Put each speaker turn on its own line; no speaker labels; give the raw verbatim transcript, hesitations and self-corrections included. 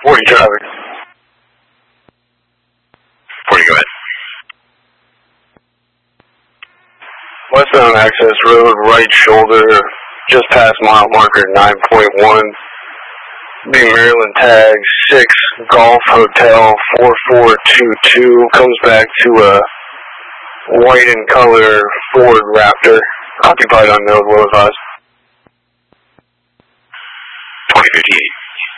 forty traffic.
forty, go ahead.
Westbound access road, right shoulder, just past mile marker nine point one. Be Maryland tag six Golf Hotel four four two two. Comes back to a white in color Ford Raptor. Occupied unknown, low advised.
twenty fifty-eight.